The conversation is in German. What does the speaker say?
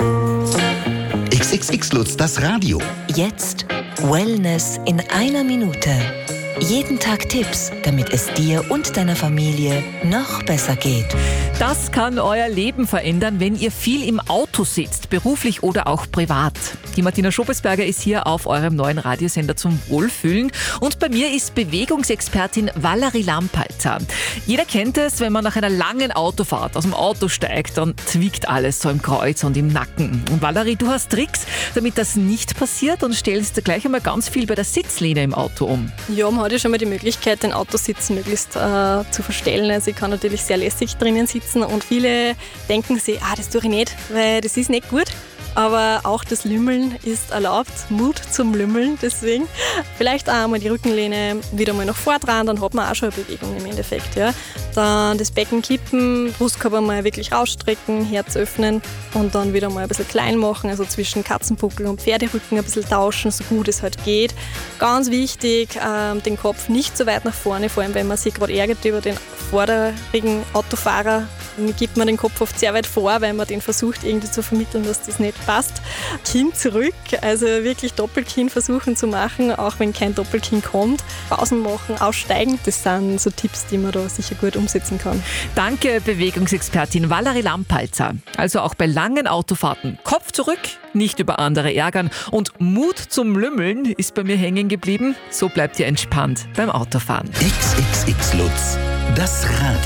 XXX Lutz, das Radio. Jetzt Wellness in einer Minute. Jeden Tag Tipps, damit es dir und deiner Familie noch besser geht. Das kann euer Leben verändern, wenn ihr viel im Auto sitzt, beruflich oder auch privat. Die Martina Schobesberger ist hier auf eurem neuen Radiosender zum Wohlfühlen. Und bei mir ist Bewegungsexpertin Valerie Lampalter. Jeder kennt es, wenn man nach einer langen Autofahrt aus dem Auto steigt, dann zwickt alles so im Kreuz und im Nacken. Und Valerie, du hast Tricks, damit das nicht passiert und stellst gleich einmal ganz viel bei der Sitzlehne im Auto um. Ja, man hat ja schon mal die Möglichkeit, den Autositz möglichst zu verstellen. Also ich kann natürlich sehr lässig drinnen sitzen und viele denken sich, das tue ich nicht, weil das ist nicht gut. Aber auch das Lümmeln ist erlaubt, Mut zum Lümmeln deswegen. Vielleicht auch einmal die Rückenlehne wieder mal nach vorn dran, dann hat man auch schon eine Bewegung im Endeffekt. Ja. Dann das Becken kippen, Brustkorb mal wirklich rausstrecken, Herz öffnen und dann wieder mal ein bisschen klein machen, also zwischen Katzenbuckel und Pferderücken ein bisschen tauschen, so gut es halt geht. Ganz wichtig, den Kopf nicht so weit nach vorne, vor allem wenn man sich gerade ärgert über den vorderigen Autofahrer. Dann gibt man den Kopf oft sehr weit vor, weil man den versucht irgendwie zu vermitteln, dass das nicht passt. Kinn zurück, also wirklich Doppelkinn versuchen zu machen, auch wenn kein Doppelkinn kommt. Pausen machen, aussteigen, das sind so Tipps, die man da sicher gut umsetzen kann. Danke, Bewegungsexpertin Valerie Lampalter. Also auch bei langen Autofahrten Kopf zurück, nicht über andere ärgern und Mut zum Lümmeln ist bei mir hängen geblieben. So bleibt ihr entspannt beim Autofahren. XXX Lutz, das Radio.